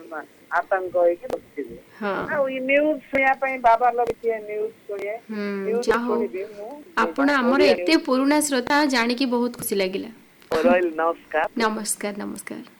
आतंक ହେଇକି ବସିଥିବେ। ଆଉ ଇ ନ୍ୟୁଜ ଶୁଣିବା ପାଇଁ ବାବା ଲଗେଇଥିବେ ନ୍ୟୁଜ ଶୁଣିଏ। ନ୍ୟୁଜ ଶୁଣିବି ମୁଁ। ଆପଣ ଆମର ଏତେ ପୁରୁଣା ଶ୍ରୋତା ଜାଣିକି ବହୁତ ଖୁସି ଲାଗିଲା। ରହିଲି, ନମସ୍କାର। ନମସ୍କାର ନମସ୍କାର।